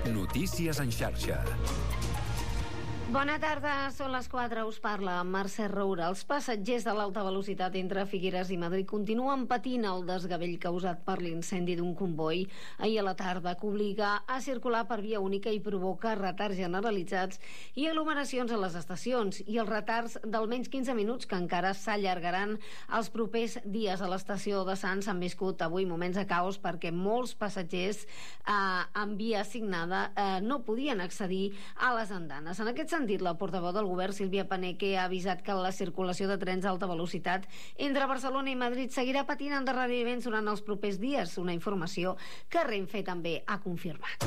Notícies en xarxa. Bona tarda, són les 4, us parla Mercè Roura. Els passatgers de l'alta velocitat entre Figueres i Madrid continuen patint el desgavell causat per l'incendi d'un comboi ahir a la tarda, que obliga a circular per via única i provoca retards generalitzats i aglomeracions a les estacions, i els retards d'almenys 15 minuts que encara s'allargaran els propers dies. A l'estació de Sants han viscut avui moments de caos perquè molts passatgers en via assignada no podien accedir a les andanes. En aquest sentit, la portaveu del govern, Sílvia Paneque, ha avisat que la circulació de trens d'alta velocitat entre Barcelona i Madrid seguirà patint endarreriments durant els propers dies, una informació que Renfe també ha confirmat.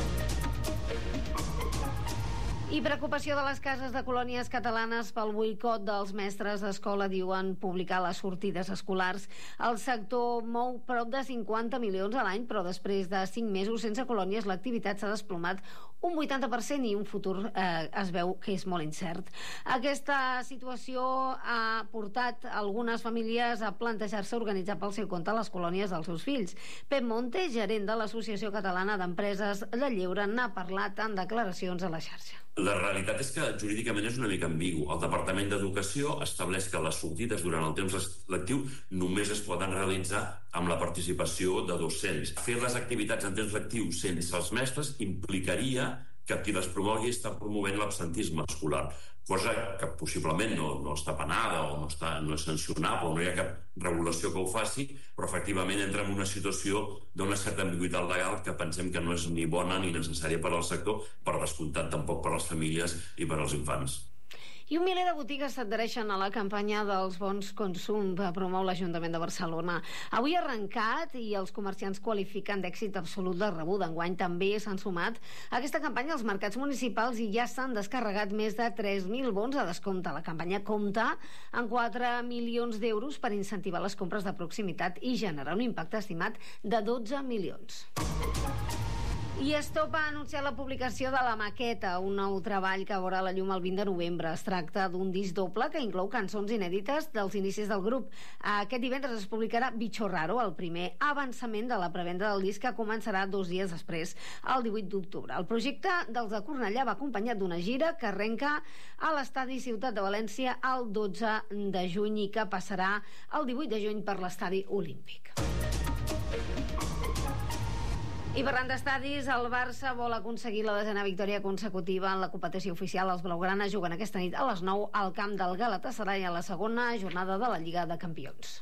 I preocupació de les cases de colònies catalanes pel boicot dels mestres d'escola, diuen publicar les sortides escolars. El sector mou prop de 50 milions a l'any, però després de 5 mesos sense colònies l'activitat s'ha desplomat un 80% i un futur es veu que és molt incert. Aquesta situació ha portat algunes famílies a plantejar-se organitzar pel seu compte les colònies dels seus fills. Pep Monte, gerent de l'Associació Catalana d'Empreses de Lleure, n'ha parlat en declaracions a la xarxa. La realitat és que jurídicament és una mica ambigu. El Departament d'Educació estableix que les sortides durant el temps lectiu només es poden realitzar amb la participació de docents. Fer les activitats en temps lectiu sense els mestres implicaria que qui les promogui està promovent l'absentisme escolar, cosa que possiblement no està penada o no és sancionable, no hi ha cap regulació que ho faci, però efectivament entra en una situació d'una certa ambigüitat legal que pensem que no és ni bona ni necessària per al sector, per descomptat tampoc per a les famílies i per als infants. I un miler de botigues s'adhereixen a la campanya dels bons consum que promou l'Ajuntament de Barcelona. Avui ha arrencat i els comerciants qualifiquen d'èxit absolut de rebuda. Enguany també s'han sumat a aquesta campanya als mercats municipals i ja s'han descarregat més de 3.000 bons a descompte. La campanya compta amb 4 milions d'euros per incentivar les compres de proximitat i generar un impacte estimat de 12 milions. I Stop ha anunciat la publicació de La Maqueta, un nou treball que veurà la llum el 20 de novembre. Es tracta d'un disc doble que inclou cançons inèdites dels inicis del grup. Aquest divendres es publicarà Bicho Raro, el primer avançament de la prevenda del disc, que començarà 2 dies després, el 18 d'octubre. El projecte dels de Cornellà va acompanyat d'una gira que arrenca a l'estadi Ciutat de València el 12 de juny i que passarà el 18 de juny per l'estadi Olímpic. I parlant d'estadis, el Barça vol aconseguir la 10ª victòria consecutiva en la competició oficial. Els blaugrana juguen aquesta nit a les 9 al camp del Galatasaray a la segona jornada de la Lliga de Campions.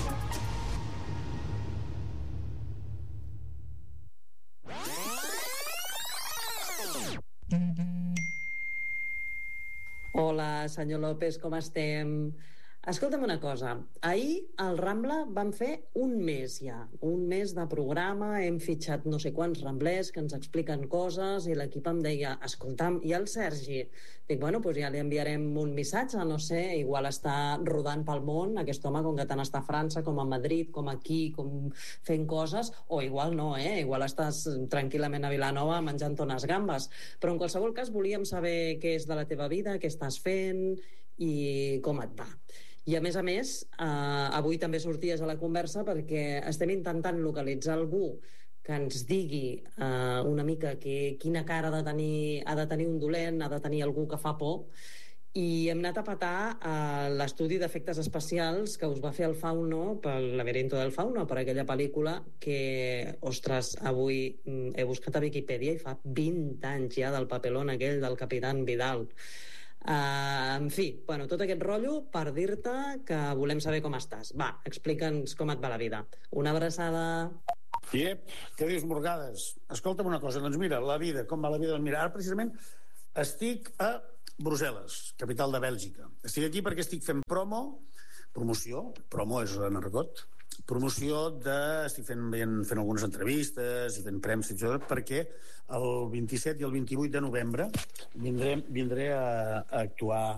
Hola, senyor López, com estem? Escolta'm una cosa, ahir al Rambla vam fer un mes ja, un mes de programa, hem fitxat no sé quants ramblers que ens expliquen coses i l'equip em deia, escolta'm, i el Sergi? Dic, bueno, doncs ja li enviarem un missatge, no sé, igual està rodant pel món, aquest home, com que tant està a França, com a Madrid, com aquí, com fent coses, o igual no, igual estàs tranquil·lament a Vilanova menjant unes gambes, però en qualsevol cas volíem saber què és de la teva vida, què estàs fent i com et va. I a més, avui també sorties a la conversa perquè estem intentant localitzar algú que ens digui una mica quina cara ha de tenir un dolent, ha de tenir algú que fa por, i hem anat a petar l'estudi d'efectes especials que us va fer el Fauno pel Laberinto del Fauno, per aquella pel·lícula que, ostres, avui he buscat a Viquipèdia i fa 20 anys ja del papelón aquell del Capitán Vidal. En fi, bueno, tot aquest rotllo per dir-te que volem saber com estàs. Va, explica'ns com et va la vida. Una abraçada. Iep, què dius, Morgades? Escolta'm una cosa, doncs mira, la vida, com va la vida? Doncs mira, ara precisament estic a Brussel·les, capital de Bèlgica. Estic aquí perquè estic fent promoció és en argot, estic fent algunes entrevistes i fent prems, perquè el 27 i el 28 de novembre vindré a actuar